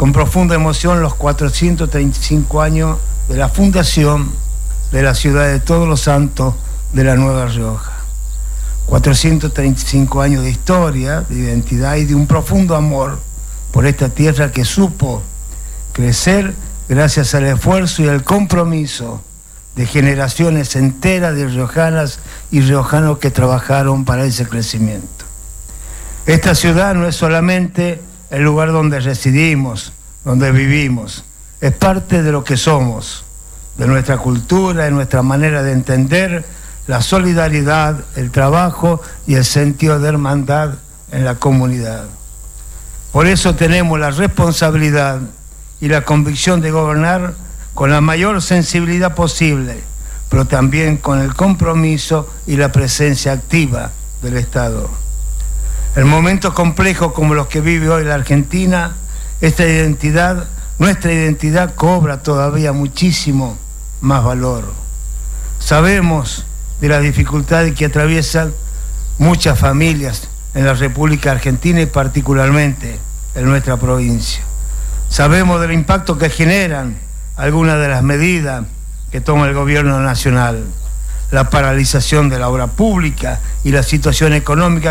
con profunda emoción los 435 años de la fundación de la ciudad de Todos los Santos de la Nueva Rioja. 435 años de historia, de identidad y de un profundo amor por esta tierra que supo crecer gracias al esfuerzo y al compromiso de generaciones enteras de riojanas y riojanos que trabajaron para ese crecimiento. Esta ciudad no es solamente el lugar donde residimos, donde vivimos, es parte de lo que somos, de nuestra cultura, de nuestra manera de entender la solidaridad, el trabajo y el sentido de hermandad en la comunidad. Por eso tenemos la responsabilidad y la convicción de gobernar con la mayor sensibilidad posible, pero también con el compromiso y la presencia activa del Estado. En momentos complejos como los que vive hoy la Argentina, nuestra identidad cobra todavía muchísimo más valor. Sabemos de las dificultades que atraviesan muchas familias en la República Argentina y particularmente en nuestra provincia. Sabemos del impacto que generan algunas de las medidas que toma el gobierno nacional, la paralización de la obra pública y la situación económica